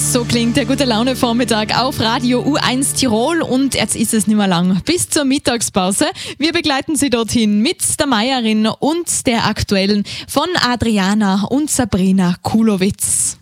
So klingt der gute Laune-Vormittag auf Radio U1 Tirol und jetzt ist es nicht mehr lang. Bis zur Mittagspause. Wir begleiten Sie dorthin mit der Meierin und der Aktuellen von Adriana und Sabrina Kulowitz.